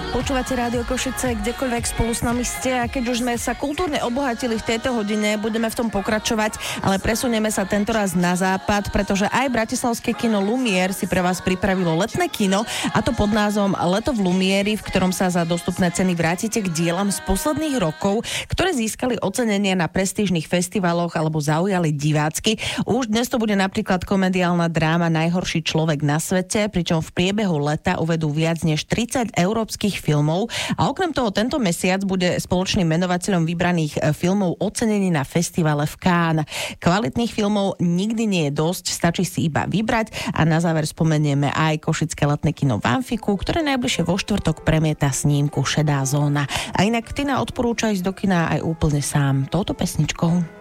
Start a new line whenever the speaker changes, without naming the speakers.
Počúvate Rádio Košice, kdekoľvek spolu s nami ste, a keď už sme sa kultúrne obohatili v tejto hodine, budeme v tom pokračovať, ale presunieme sa tentoraz na západ, pretože aj bratislavské kino Lumière si pre vás pripravilo letné kino, a to pod názvom Leto v Lumiéri, v ktorom sa za dostupné ceny vrátite k dielam z posledných rokov, ktoré získali ocenenie na prestížnych festivaloch alebo zaujali divácky. Už dnes to bude napríklad komediálna dráma Najhorší človek na svete, pričom v priebehu leta uvedú viac než 30 európskych filmov, a okrem toho tento mesiac bude spoločným menovateľom vybraných filmov ocenený na festivale v Cannes. Kvalitných filmov nikdy nie je dosť, stačí si iba vybrať, a na záver spomenieme aj košické letné kino v Amfiku, ktoré najbližšie vo štvrtok premieta snímku Šedá zóna. A inak Tina odporúča ísť do kina aj úplne sám touto pesničkou.